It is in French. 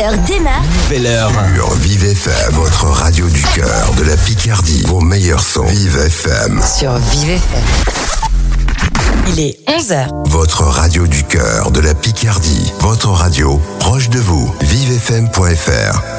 heure démarre. Nouvelle heure. Sur Vive FM, votre radio du cœur de la Picardie. Vos meilleurs sons. Vive FM. Sur Vive FM. Il est 11h. Votre radio du cœur de la Picardie. Votre radio proche de vous. Vivefm.fr.